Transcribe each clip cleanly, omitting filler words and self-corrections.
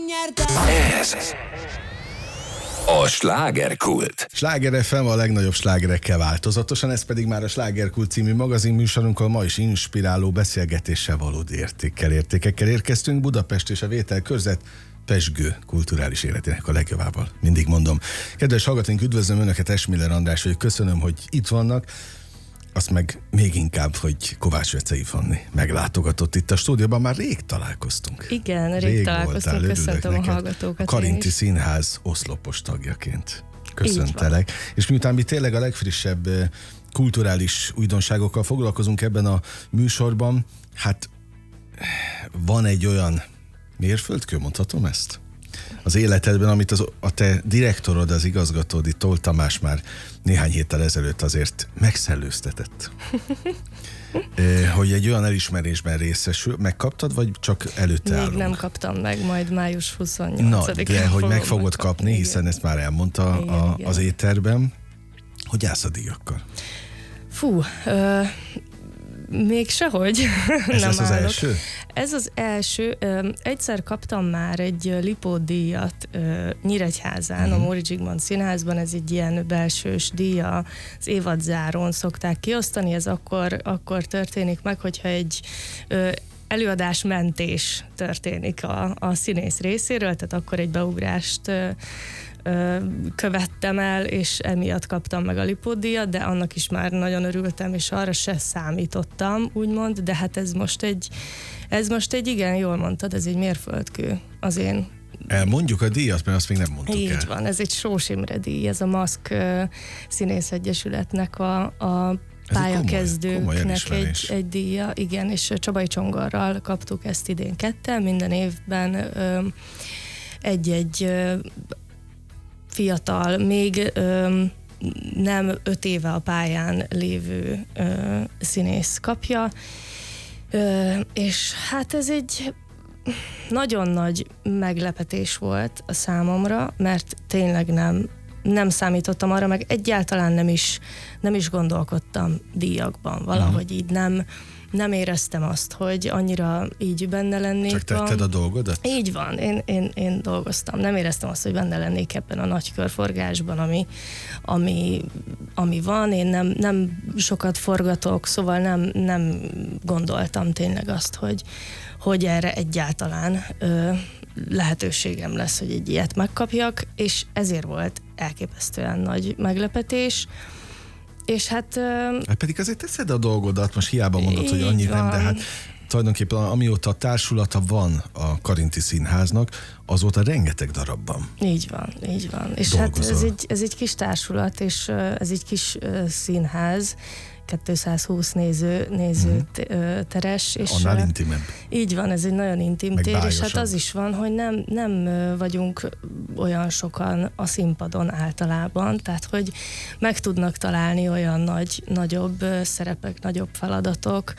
Ez a Slágerkult. Sláger FM a legnagyobb slágerekkel változatosan, ez pedig már a Slágerkult című magazinműsorunkkal ma is inspiráló beszélgetéssel, valódi értékekkel érkeztünk. Budapest és a vételkörzet pezsgő kulturális életének a legjavával. Mindig mondom. Kedves hallgatóink, üdvözlöm Önöket, Esmiller András vagyok, köszönöm, hogy itt vannak. Azt meg még inkább, hogy Kovács Vecei Fanni meglátogatott itt a stúdióban, már rég találkoztunk. Igen, rég találkoztunk, köszöntöm a hallgatókat. A Karinti Színház oszlopos tagjaként köszöntelek. És miután mi tényleg a legfrissebb kulturális újdonságokkal foglalkozunk ebben a műsorban, hát van egy olyan mérföldkő, mondhatom ezt? Az életedben, amit a te direktorod, az igazgatód, Toll Tamás már néhány héttel ezelőtt azért megszellőztetett. Hogy egy olyan elismerésben részesül, megkaptad, vagy csak előtte állunk? Még nem kaptam meg, majd május 28-án. Na, de hogy meg fogod kapni, igen. Hiszen ezt már elmondta igen. Az éterben. Hogy állsz a díjakkal? Fú, még sehogy Ez nem az állok. első? Ez az első. Egyszer kaptam már egy Lipót-díjat Nyíregyházán, a Móricz Zsigmond Színházban, ez egy ilyen belsős díja, az évadzárón szokták kiosztani, ez akkor történik meg, hogyha egy előadásmentés történik a színész részéről, tehát akkor egy beugrást követtem el, és emiatt kaptam meg a Lipót-díjat, de annak is már nagyon örültem, és arra se számítottam, úgymond, de hát ez most egy igen, jól mondtad, ez egy mérföldkő az én. Elmondjuk a díjat, mert azt még nem mondtuk Így el. van, ez egy Sós Imre díj, ez a Maszk Színész Egyesületnek a pályakezdőknek egy díja, igen, és Csabai Csongorral kaptuk ezt idén ketten, minden évben egy fiatal, még nem 5 éve a pályán lévő színész kapja, és hát ez egy nagyon nagy meglepetés volt a számomra, mert tényleg nem számítottam arra, meg egyáltalán nem is gondolkodtam díjakban. Valahogy így nem éreztem azt, hogy annyira így benne lennék. Csak tetted a dolgodat? Így van, én dolgoztam. Nem éreztem azt, hogy benne lennék ebben a nagy körforgásban, ami van. Én nem sokat forgatok, szóval nem gondoltam tényleg azt, hogy erre egyáltalán lehetőségem lesz, hogy egy ilyet megkapjak, és ezért volt elképesztően nagy meglepetés. És hát pedig azért teszed a dolgodat, most hiába mondod, hogy annyi van. nem, de hát tulajdonképpen amióta társulata van a Karinti Színháznak, azóta rengeteg darabban. Így van. És dolgozol. Hát ez egy kis társulat, és ez egy kis színház, 220 nézőteres. És annál intimebb. Így van, ez egy nagyon intim tér, és hát az is van, hogy nem vagyunk olyan sokan a színpadon általában, tehát hogy meg tudnak találni olyan nagyobb szerepek, nagyobb feladatok,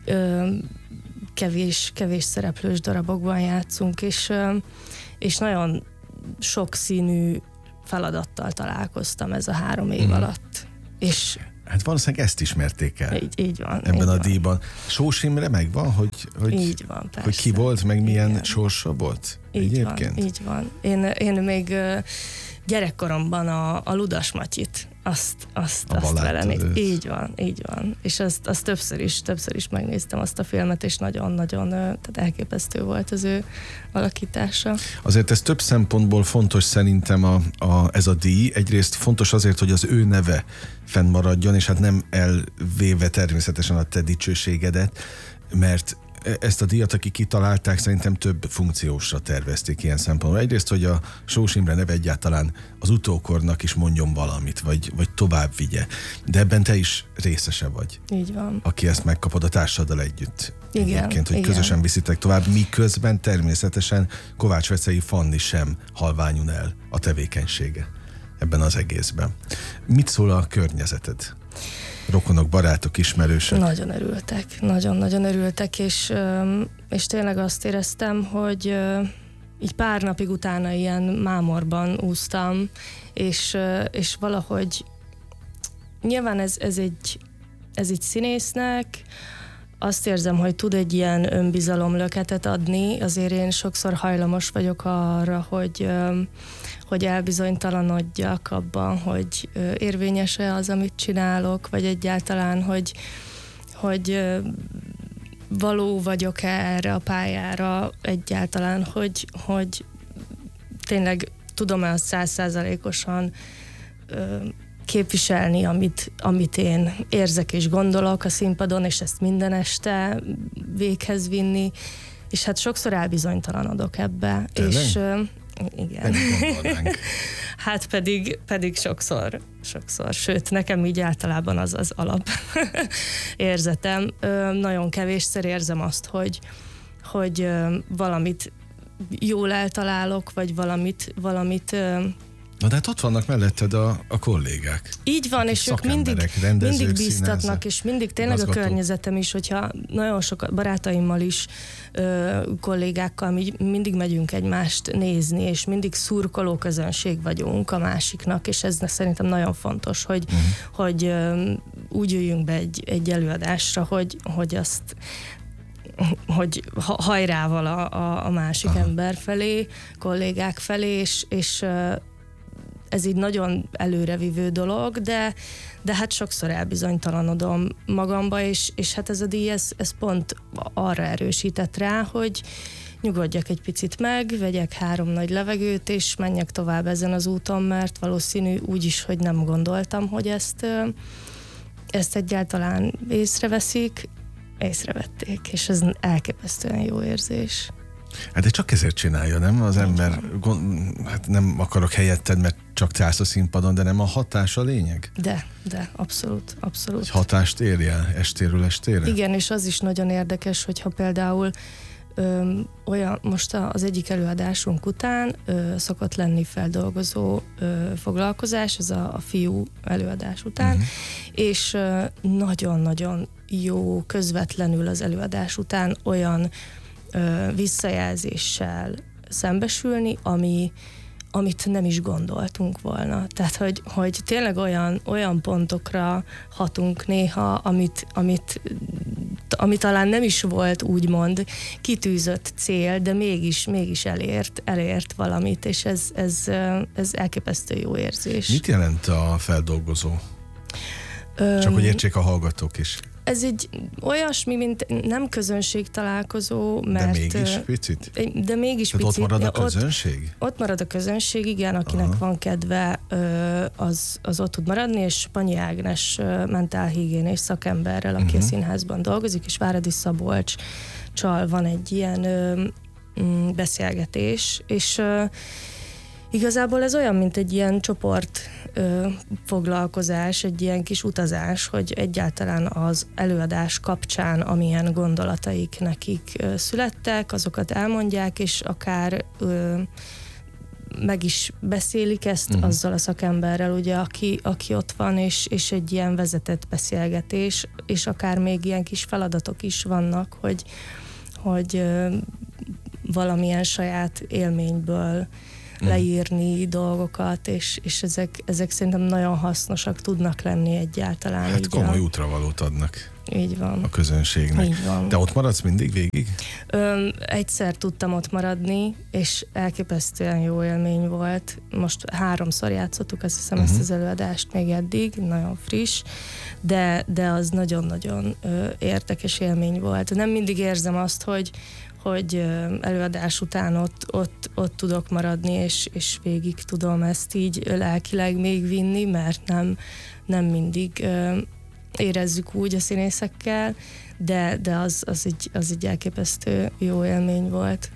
kevés szereplős darabokban játszunk, és nagyon sokszínű feladattal találkoztam ez a 3 év alatt. És hát valószínűleg ezt ismerték el. Így van. Ebben a díjban. Sós Imre megvan, hogy így van, persze. Hogy ki volt, meg milyen igen. sorsa volt? Így van. Én még gyerekkoromban a Ludas Matyit, azt vele. Így van. És azt többször is megnéztem azt a filmet, és nagyon-nagyon tehát elképesztő volt az ő alakítása. Azért ez több szempontból fontos szerintem ez a díj. Egyrészt fontos azért, hogy az ő neve fennmaradjon, és hát nem elvéve természetesen a te dicsőségedet, mert ezt a díjat, akik kitalálták, szerintem több funkciósra tervezték ilyen szempontból. Egyrészt, hogy a Sós Imre neve egyáltalán az utókornak is mondjon valamit, vagy tovább vigye. De ebben te is részese vagy. Így van. Aki ezt megkapod a társaddal együtt. Igen. Egyébként, hogy közösen viszitek tovább, miközben természetesen Kovács Vecei Fanni sem halványul el a tevékenysége ebben az egészben. Mit szól a környezeted? Rokonok, barátok, ismerősök? Nagyon örültek, nagyon-nagyon örültek, és tényleg azt éreztem, hogy így pár napig utána ilyen mámorban úsztam, és valahogy nyilván ez egy színésznek azt érzem, hogy tud egy ilyen önbizalomlöketet adni, azért én sokszor hajlamos vagyok arra, hogy elbizonytalanodjak abban, hogy érvényes-e az, amit csinálok, vagy egyáltalán, hogy való vagyok-e erre a pályára egyáltalán, hogy tényleg tudom-e azt 100%-osan képviselni, amit én érzek és gondolok a színpadon, és ezt minden este véghez vinni, és hát sokszor elbizonytalanodok ebbe. Tényleg? És igen. Hát pedig sokszor. Sőt, nekem így általában az alap érzetem. Nagyon kevésszer érzem azt, hogy valamit jól eltalálok, vagy valamit Na de hát ott vannak melletted a kollégák. így van, és ők mindig bíztatnak, és mindig tényleg a környezetem is, hogyha nagyon sok barátaimmal is, kollégákkal mindig megyünk egymást nézni, és mindig szurkoló közönség vagyunk a másiknak, és ez szerintem nagyon fontos, hogy úgy jöjjünk be egy előadásra, hogy hajrával a másik ember felé, kollégák felé, és ez így nagyon előrevívő dolog, de hát sokszor elbizonytalanodom magamba, és hát ez a díj, ez pont arra erősített rá, hogy nyugodjak egy picit meg, vegyek 3 nagy levegőt, és menjek tovább ezen az úton, mert valószínű úgy is, hogy nem gondoltam, hogy ezt egyáltalán észrevették, és ez elképesztően jó érzés. Hát de csak ezért csinálja, nem? Az ember, hát nem akarok helyetted, mert csak te állsz a színpadon, de nem a hatás a lényeg? De, abszolút. Hogy hatást érjel estéről estére? Igen, és az is nagyon érdekes, hogyha például most az egyik előadásunk után szokott lenni feldolgozó foglalkozás, ez a fiú előadás után, és nagyon-nagyon jó közvetlenül az előadás után olyan visszajelzéssel szembesülni, amit nem is gondoltunk volna. Tehát, hogy tényleg olyan pontokra hatunk néha, ami talán nem is volt úgymond kitűzött cél, de mégis elért valamit, és ez elképesztő jó érzés. Mit jelent a feldolgozó? Csak hogy értsék a hallgatók is. Ez egy olyasmi, mint nem közönségtalálkozó, mert... De mégis picit? De mégis tehát picit. ott marad a közönség? Ott marad a közönség, igen, akinek van kedve, az ott tud maradni, és Panyi Ágnes mentálhigiénés szakemberrel, aki a színházban dolgozik, és Váradi Szabolcssal van egy ilyen beszélgetés, és igazából ez olyan, mint egy ilyen csoport foglalkozás, egy ilyen kis utazás, hogy egyáltalán az előadás kapcsán, amilyen gondolataik nekik születtek, azokat elmondják, és akár meg is beszélik ezt azzal a szakemberrel, ugye, aki ott van, és egy ilyen vezetett beszélgetés, és akár még ilyen kis feladatok is vannak, hogy valamilyen saját élményből leírni dolgokat, és ezek szerintem nagyon hasznosak tudnak lenni egyáltalán. Hát komoly útravalót adnak. Így van. A közönségnek. Így van. De ott maradsz mindig végig? Egyszer tudtam ott maradni, és elképesztően jó élmény volt. Most 3-szor játszottuk, azt hiszem, ezt az előadást még eddig, nagyon friss, de az nagyon-nagyon érdekes élmény volt. Nem mindig érzem azt, hogy előadás után ott tudok maradni, és végig tudom ezt így lelkileg még vinni, mert nem mindig érezzük úgy a színészekkel, de az egy elképesztő jó élmény volt.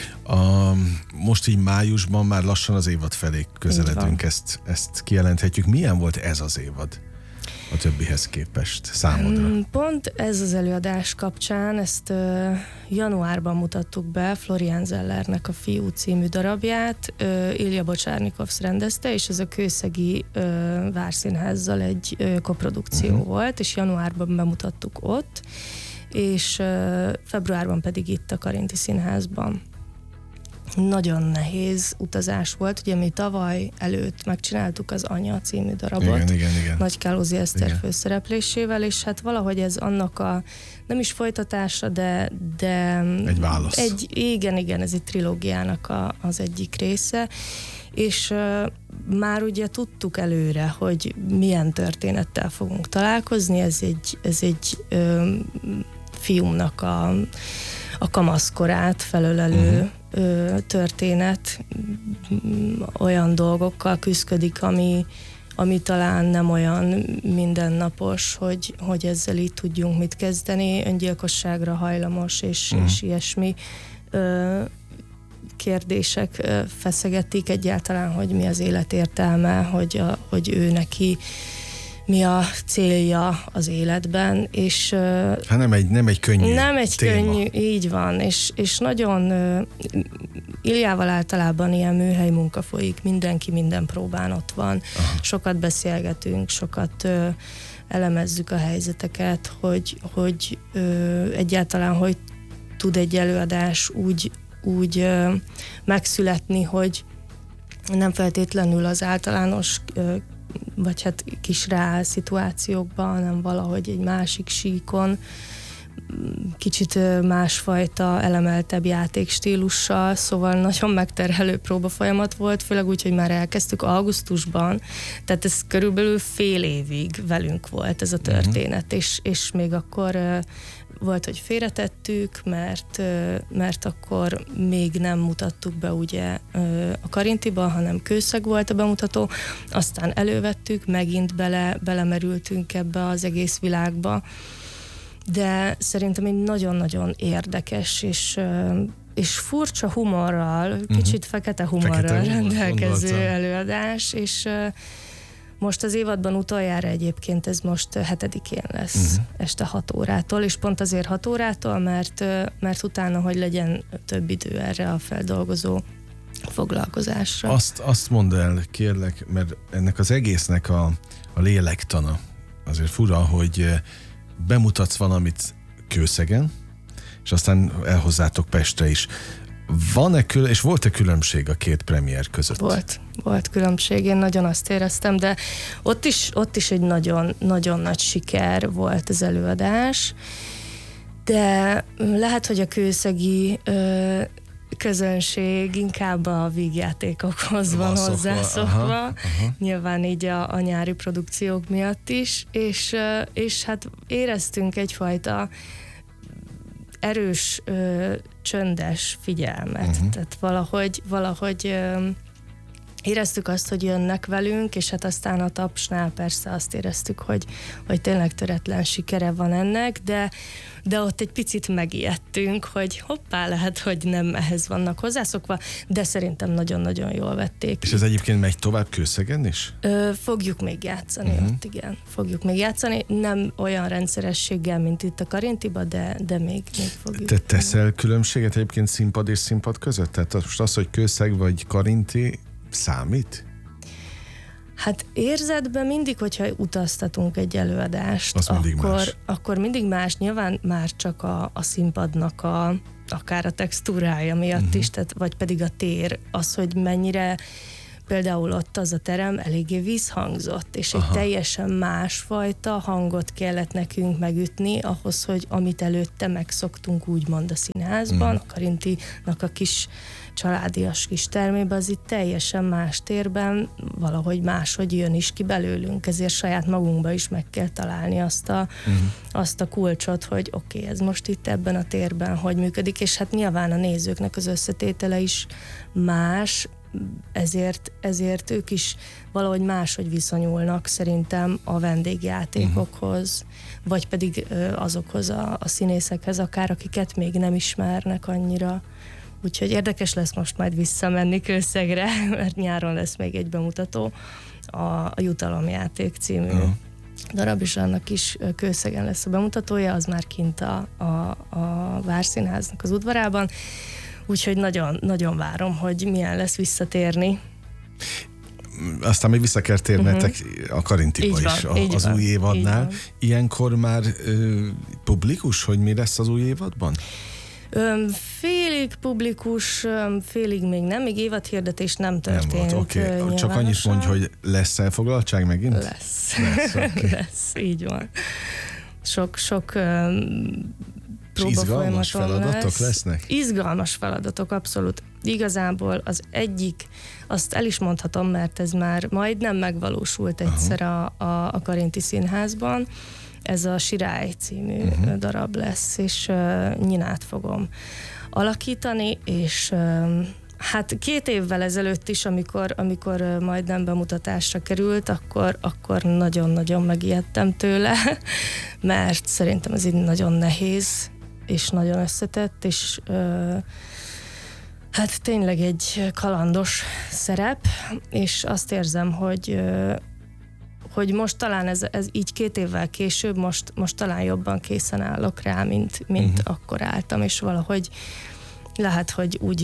Most így májusban már lassan az évad felé közeledünk, ezt kijelenthetjük. Milyen volt ez az évad a többihez képest számodra? Pont ez az előadás kapcsán, ezt januárban mutattuk be, Florian Zellernek a Fiú című darabját, Ilja Bocsárnikovsz rendezte, és ez a Kőszegi Várszínházzal egy koprodukció volt, és januárban bemutattuk ott, és februárban pedig itt a Karinti Színházban. nagyon nehéz utazás volt. Ugye mi tavaly előtt megcsináltuk az Anya című darabot. Igen. Nagy Kálózi Eszter Igen. főszereplésével, és hát valahogy ez annak a nem is folytatása, de egy válasz. Igen, ez egy trilógiának az egyik része, és már ugye tudtuk előre, hogy milyen történettel fogunk találkozni, ez egy fiúmnak a kamaszkorát felölelő történet, olyan dolgokkal küszködik, ami talán nem olyan mindennapos, hogy ezzel így tudjunk mit kezdeni, öngyilkosságra hajlamos és ilyesmi kérdések feszegetik egyáltalán, hogy mi az élet értelme, hogy ő neki mi a célja az életben, és hát nem egy könnyű nem egy téma. könnyű, így van, és nagyon Iljával általában ilyen műhely munka folyik, mindenki minden próbán ott van. Aha. Sokat beszélgetünk, sokat elemezzük a helyzeteket, hogy egyáltalán hogy tud egy előadás úgy megszületni, hogy nem feltétlenül az általános vagy hát kis rá szituációkban, hanem valahogy egy másik síkon, kicsit másfajta, elemeltebb játékstílussal, szóval nagyon megterhelő próbafolyamat volt, főleg úgy, hogy már elkezdtük augusztusban, tehát ez körülbelül fél évig velünk volt ez a történet, és még akkor volt, hogy félretettük, mert akkor még nem mutattuk be ugye a Karintiba, hanem Kőszeg volt a bemutató, aztán elővettük, megint belemerültünk ebbe az egész világba, de szerintem egy nagyon-nagyon érdekes és furcsa humorral, kicsit fekete humorral rendelkező előadás, és most az évadban utoljára egyébként ez most 7-én lesz este 6 órától, és pont azért 6 órától, mert utána, hogy legyen több idő erre a feldolgozó foglalkozásra. Azt mondd el, kérlek, mert ennek az egésznek a lélektana azért fura, hogy bemutatsz valamit Kőszegen, és aztán elhozzátok Pestre is. És volt-e különbség a két premier között? Volt különbség, én nagyon azt éreztem, de ott is egy nagyon, nagyon nagy siker volt az előadás, de lehet, hogy a kőszegi közönség inkább a vígjátékokhoz van hozzászokva, aha. Nyilván így a nyári produkciók miatt is, és hát éreztünk egyfajta erős, csöndes figyelmet. Tehát valahogy éreztük azt, hogy jönnek velünk, és hát aztán a tapsnál persze azt éreztük, hogy tényleg töretlen sikere van ennek, de ott egy picit megijedtünk, hogy hoppá, lehet, hogy nem ehhez vannak hozzászokva, de szerintem nagyon-nagyon jól vették. És ez egyébként megy tovább Kőszegen is? Fogjuk még játszani ott, igen. Fogjuk még játszani, nem olyan rendszerességgel, mint itt a Karintiba, de még fogjuk. Te teszel különbséget egyébként színpad és színpad között? Tehát most az, hogy Kőszeg vagy Karinti számít? Hát érzetben mindig, hogyha utaztatunk egy előadást, akkor mindig más. Nyilván már csak a színpadnak akár a textúrája miatt is, tehát, vagy pedig a tér, az, hogy mennyire például ott az a terem eléggé vízhangzott, és egy teljesen másfajta hangot kellett nekünk megütni ahhoz, hogy amit előtte megszoktunk úgymond a színházban, a Karintinak a kis családias kis termében, az itt teljesen más térben valahogy máshogy jön is ki belőlünk, ezért saját magunkba is meg kell találni azt a kulcsot, hogy oké, ez most itt ebben a térben hogy működik, és hát nyilván a nézőknek az összetétele is más, ezért ők is valahogy máshogy viszonyulnak szerintem a vendégjátékokhoz, vagy pedig azokhoz a színészekhez akár, akiket még nem ismernek annyira. Úgyhogy érdekes lesz most majd visszamenni Kőszegre, mert nyáron lesz még egy bemutató, a Jutalomjáték című darab, és annak is Kőszegen lesz a bemutatója, az már kint a Várszínháznak az udvarában. Úgyhogy nagyon, nagyon várom, hogy milyen lesz visszatérni. Aztán még vissza kell térnetek a Karintiba is, az új évadnál. Ilyenkor már publikus, hogy mi lesz az új évadban? Fél félig publikus, félig még nem, még évadhirdetés nem történt. Nem volt, oké. Csak annyit mondj, hogy lesz elfoglaltság megint? Lesz. Okay. Lesz, így van. Sok izgalmas feladatok lesznek? Izgalmas feladatok, abszolút. Igazából az egyik, azt el is mondhatom, mert ez már majdnem megvalósult egyszer a Karinti Színházban. Ez a Sirály című darab lesz, és Nyinát fogom alakítani, és hát 2 évvel ezelőtt is, amikor majdnem bemutatásra került, akkor nagyon-nagyon megijedtem tőle, mert szerintem ez így nagyon nehéz, és nagyon összetett, és hát tényleg egy kalandos szerep, és azt érzem, hogy most talán ez így 2 évvel később, most talán jobban készen állok rá, mint akkor álltam, és valahogy lehet, hogy úgy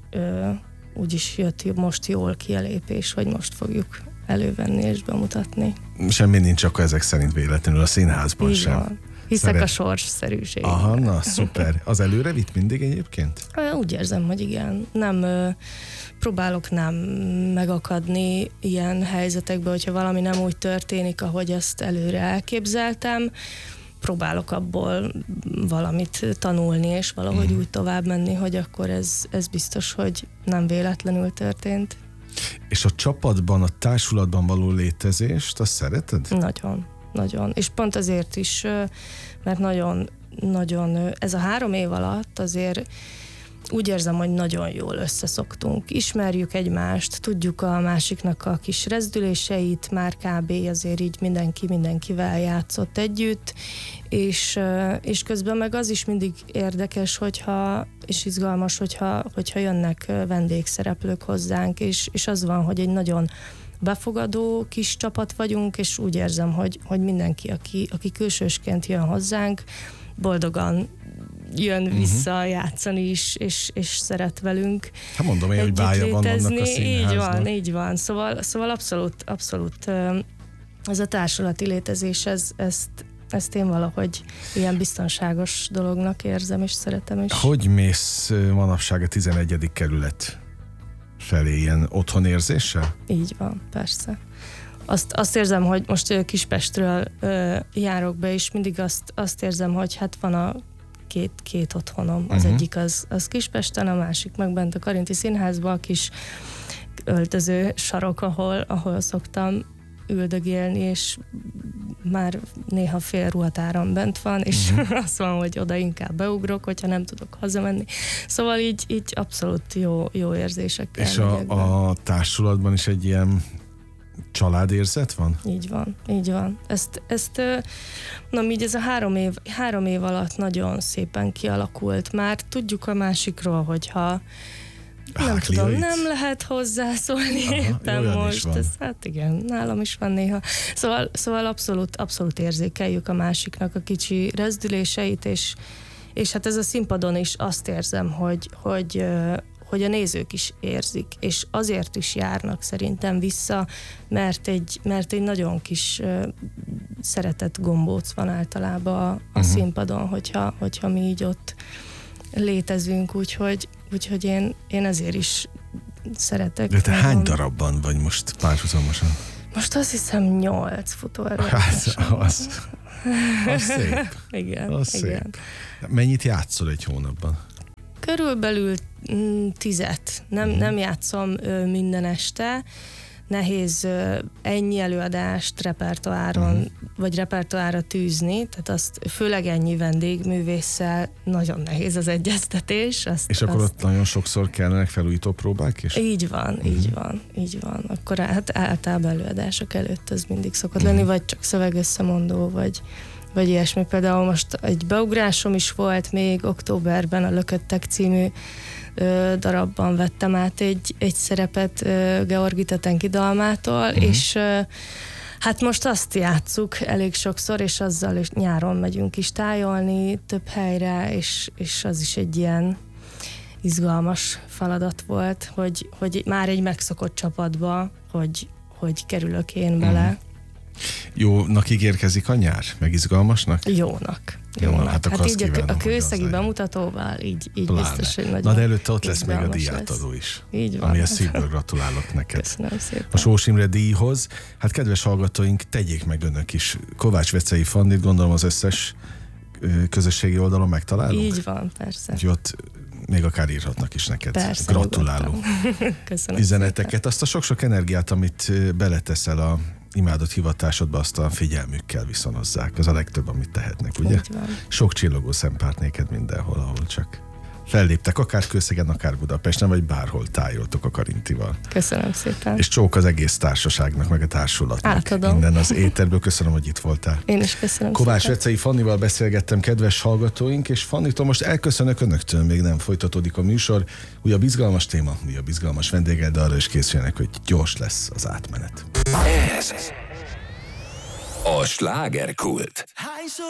is jött most jól ki a lépés, hogy most fogjuk elővenni és bemutatni. Semmi nincs akkor ezek szerint véletlenül a színházban így sem. Van. Hiszek a sorsszerűségben. Aha, na szuper. Az előre vitt mindig egyébként? Úgy érzem, hogy igen. Próbálok nem megakadni ilyen helyzetekbe, hogyha valami nem úgy történik, ahogy azt előre elképzeltem. Próbálok abból valamit tanulni, és valahogy úgy tovább menni, hogy akkor ez biztos, hogy nem véletlenül történt. És a csapatban, a társulatban való létezést, azt szereted? Nagyon. Nagyon. És pont azért is, mert nagyon, ez a 3 év alatt azért úgy érzem, hogy nagyon jól összeszoktunk. Ismerjük egymást, tudjuk a másiknak a kis rezdüléseit, már kb. Azért így mindenkivel játszott együtt, és közben meg az is mindig érdekes, és izgalmas, hogyha jönnek vendégszereplők hozzánk, és az van, hogy egy nagyon befogadó kis csapat vagyunk, és úgy érzem, hogy mindenki, aki külsősként jön hozzánk, boldogan jön vissza játszani is, és szeret velünk. Hát mondom én, hogy bája van annak a színháznak. Így van. Szóval abszolút ez a társulati létezés, ezt én valahogy ilyen biztonságos dolognak érzem, és szeretem is. Hogy mész manapság a 11. kerület felé, ilyen otthonérzéssel? Így van, persze. Azt érzem, hogy most Kispestről járok be, és mindig azt érzem, hogy hát van a két otthonom. Az egyik az Kispesten, a másik meg bent a Karinti Színházban, a kis öltöző sarok, ahol szoktam üldögélni, és már néha fél ruhatáram bent van, és azt van, hogy oda inkább beugrok, hogyha nem tudok hazamenni. Szóval így abszolút jó érzésekkel. És a társulatban is egy ilyen családérzet van? Így van. Ezt így ez a 3 év alatt nagyon szépen kialakult. Már tudjuk a másikról, hogyha nem tudom, nem lehet hozzászólni éppen most. Hát igen, nálam is van néha. Szóval abszolút érzékeljük a másiknak a kicsi rezdüléseit, és hát ez a színpadon is azt érzem, hogy a nézők is érzik, és azért is járnak szerintem vissza, mert egy nagyon kis szeretett gombóc van általában a színpadon, hogyha mi így ott létezünk, úgyhogy én ezért is szeretek. De te hány darabban vagy most párhuzamosan? Most azt hiszem 8 futóerőt. Hát, az szép. Igen, az szép. Mennyit játszol egy hónapban? Körülbelül 10. Nem játszom minden este. Nehéz ennyi előadást repertoáron, vagy repertoárra tűzni, tehát azt főleg ennyi vendégművésszel nagyon nehéz az egyeztetés. És akkor ott nagyon sokszor kellenek felújító próbák is? Így van. Akkor hát általában előadások előtt az mindig szokott lenni, vagy csak szövegösszemondó, vagy ilyesmi. Például most egy beugrásom is volt még októberben, a Lököttek című darabban vettem át egy szerepet Georgi Tetenki dalmától, és hát most azt játsszuk elég sokszor, és azzal is nyáron megyünk is tájolni több helyre, és az is egy ilyen izgalmas feladat volt, hogy már egy megszokott csapatba, hogy kerülök én bele. Jónak ígérkezik a nyár? Meg izgalmasnak? Jónak. Hát így kívánom, a kőszegi bemutatóval így biztos, hogy nagyon. Na de előtte ott lesz még a díjátadó is. Így van. Amihez szívből gratulálok neked. Köszönöm szépen. A Sós Imre díjhoz. Hát kedves hallgatóink, tegyék meg önök is. Kovács Vecei Fannit gondolom az összes közösségi oldalon megtalálunk? Így van, persze. Úgyhogy ott még akár írhatnak is neked. Persze, gratulálunk. Köszönöm üzeneteket, szépen. azt a sok-sok energiát, amit beleteszel a imádott hivatásodba, azt a figyelmükkel viszonozzák. Az a legtöbb, amit tehetnek, ugye? Így van. Sok csillogó szempárt néked mindenhol, ahol csak felléptek, akár Kőszegen, akár Budapesten, vagy bárhol tájoltok a Karintival. Köszönöm szépen. És csók az egész társaságnak, meg a társulatnak. Átadom. Innen az éterből. Köszönöm, hogy itt voltál. Én is köszönöm Kovács szépen. Vecei Fannival beszélgettem, kedves hallgatóink, és Fannitól most elköszönök önöktől, még nem folytatódik a műsor. Újabb izgalmas téma, újabb izgalmas vendéggel, de arra is készüljenek, hogy gyors lesz az átmenet. Ez a slágerkult.